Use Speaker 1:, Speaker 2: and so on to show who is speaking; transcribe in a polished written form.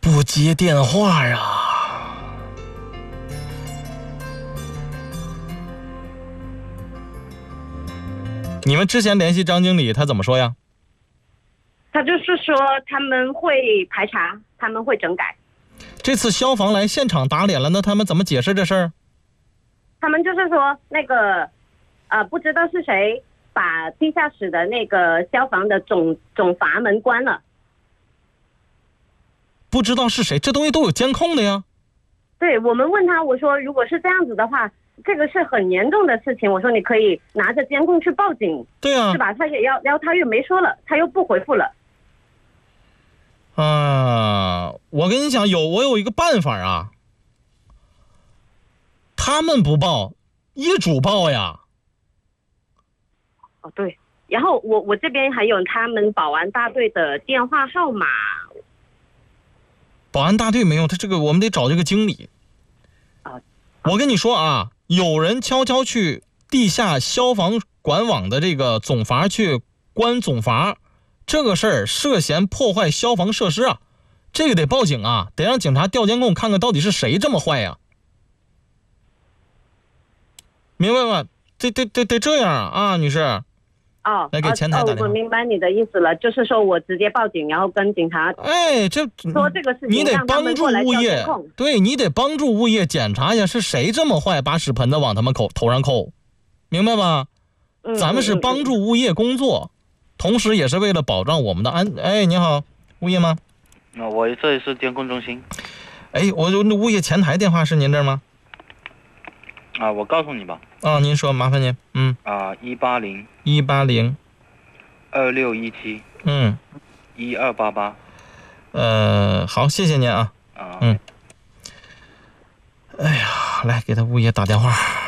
Speaker 1: 不接电话呀。你们之前联系张经理，他怎么说呀？
Speaker 2: 他就是说他们会排查，他们会整改。
Speaker 1: 这次消防来现场打脸了，那他们怎么解释这事儿？
Speaker 2: 他们就是说那个不知道是谁把地下室的那个消防的总阀门关了。
Speaker 1: 不知道是谁，这东西都有监控的呀。
Speaker 2: 对，我们问他，我说如果是这样子的话，这个是很严重的事情，我说你可以拿着监控去报警。
Speaker 1: 对啊，
Speaker 2: 是吧？他也要，然后他又没说了，他又不回复了。
Speaker 1: 我跟你讲，我有一个办法啊。他们不报，业主报呀。
Speaker 2: 哦，对。然后我这边还有他们保安大队的电话号码。
Speaker 1: 保安大队没有，他这个我们得找这个经理。我跟你说啊，有人悄悄去地下消防管网的这个总阀去关总阀，这个事儿涉嫌破坏消防设施啊，这个得报警啊，得让警察调监控看看到底是谁这么坏呀。明白吗？得这样啊，女士。
Speaker 2: 哦，
Speaker 1: 来给前台打电话。
Speaker 2: 我明白你的意思了，就是说我直接报警，然后跟警察说这个事情，
Speaker 1: 你得帮助物业，对，你得帮助物业检查一下是谁这么坏，把屎盆子往他们头上扣，明白吧？咱们是帮助物业工作，同时也是为了保障我们的安。哎，你好，物业吗？
Speaker 3: 我这里是监控中心。
Speaker 1: 哎，我物业前台电话是您这儿吗？
Speaker 3: 我告诉你吧。
Speaker 1: 您说，麻烦您。
Speaker 3: 180 2617 1288。
Speaker 1: 好，谢谢您啊。哎呀，来给他物业打电话。